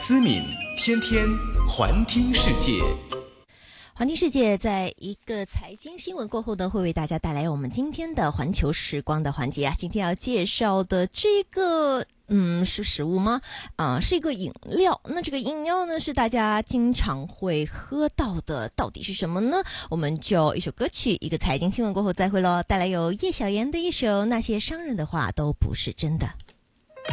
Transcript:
思敏天天环听世界。 环听世界在一个财经新闻过后呢，会为大家带来我们今天的环球时光的环节啊。今天要介绍的这个是食物吗？是一个饮料。那这个饮料呢，是大家经常会喝到的，到底是什么呢？我们就一首歌曲，一个财经新闻过后再会咯。带来有叶小妍的一首《那些商人的话都不是真的》。